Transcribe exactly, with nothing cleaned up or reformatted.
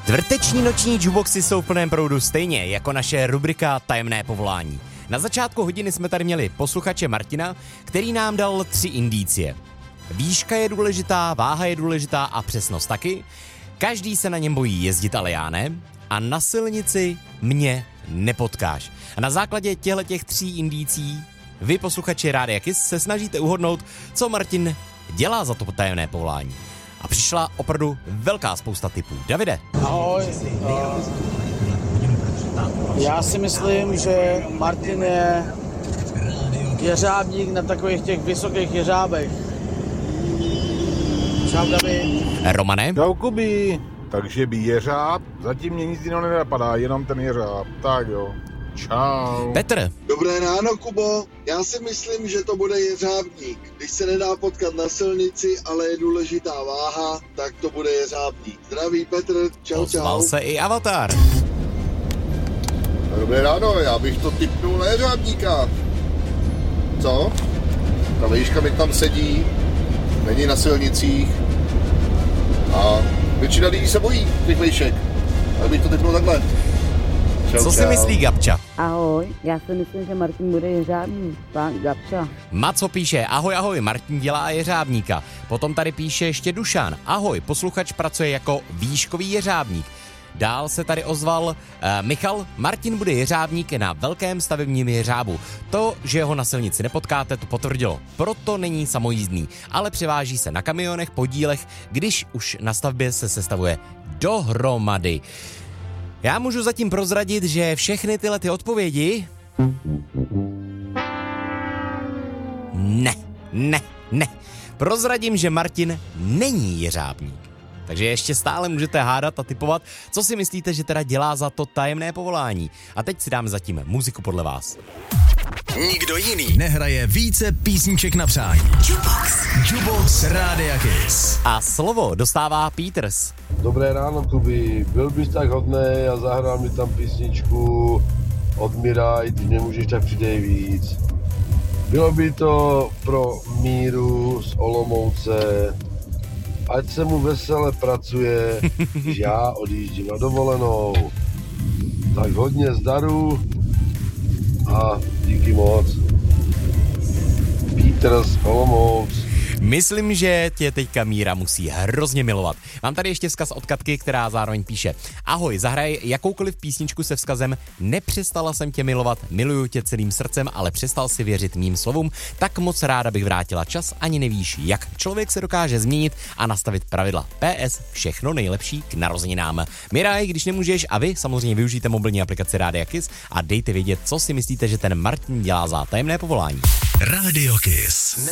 Čtvrteční noční jukeboxy jsou v plném proudu stejně jako naše rubrika Tajemné povolání. Na začátku hodiny jsme tady měli posluchače Martina, který nám dal tři indicie. Výška je důležitá, váha je důležitá a přesnost taky. Každý se na něm bojí jezdit, ale já ne. A na silnici mě nepotkáš. A na základě těchto tří indicí vy, posluchači Rádia Kiss, se snažíte uhodnout, co Martin dělá za to tajemné povolání. A přišla opravdu velká spousta tipů. Davide. Ahoj. Já si myslím, že Martin je jeřábník na takových těch vysokých jeřábech. Čau, David. Romane. Čau, Kubi. Takže by jeřáb, zatím mě nic jiného nenapadá, jenom ten jeřáb. Tak jo. Čau. Petr. Dobré ráno, Kubo. Já si myslím, že to bude jeřábník. Když se nedá potkat na silnici, ale je důležitá váha, tak to bude jeřábník. Zdraví Petr, čau, Ozval čau. se i Avatar. Dobré ráno, já bych to tipnul na jeřábníka. Co? Ta výška mi tam sedí, není na silnicích a většina lidí se bojí těch výšek. Tak bych to tipnul takhle. Čau, Co si čau. myslí Gabča? Ahoj, já si myslím, že Martin bude jeřábník, pán Gabča. Maco píše, ahoj, ahoj, Martin dělá jeřábníka. Potom tady píše ještě Dušan, ahoj, posluchač pracuje jako výškový jeřábník. Dál se tady ozval uh, Michal, Martin bude jeřábník na velkém stavebním jeřábu. To, že ho na silnici nepotkáte, to potvrdilo. Proto není samojízdný, ale převáží se na kamionech, podílech, když už na stavbě se sestavuje dohromady. Já můžu zatím prozradit, že všechny tyhle ty odpovědi... Ne, ne, ne. Prozradím, že Martin není jeřábník. Takže ještě stále můžete hádat a tipovat, co si myslíte, že teda dělá za to tajemné povolání. A teď si dáme zatím muziku podle vás. Nikdo jiný nehraje více písniček na přání. Jukebox. Jukebox Rádia Kiss. A slovo dostává Peters. Dobré ráno, Kubi. Byl bys tak hodnej a zahrál mi tam písničku od Miraj, když nemůžeš, tak přidej víc. Bylo by to pro Míru z Olomouce. Ať se mu vesele pracuje, když já odjíždím na dovolenou. Tak hodně zdaru a díky moc. Petr z Olomouc. Myslím, že tě teďka Míra musí hrozně milovat. Mám tady ještě vzkaz od Katky, která zároveň píše: ahoj, zahraj jakoukoliv písničku se vzkazem nepřestala jsem tě milovat, miluju tě celým srdcem, ale přestal si věřit mým slovům, tak moc ráda bych vrátila čas, ani nevíš, jak člověk se dokáže změnit a nastavit pravidla. P S všechno nejlepší k narozeninám. Miraj, když nemůžeš, a vy samozřejmě využijte mobilní aplikaci Rádia Kiss a dejte vědět, co si myslíte, že ten Martin dělá za tajemné povolání. Radio Kiss.